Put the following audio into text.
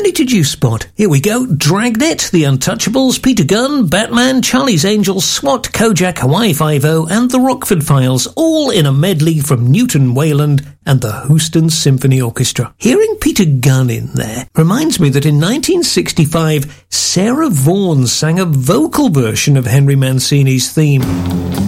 Ready to juice spot. Here we go. Dragnet, The Untouchables, Peter Gunn, Batman, Charlie's Angels, SWAT, Kojak, Hawaii Five-0 and The Rockford Files, all in a medley from Newton Wayland and the Houston Symphony Orchestra. Hearing Peter Gunn in there reminds me that in 1965, Sarah Vaughan sang a vocal version of Henry Mancini's theme.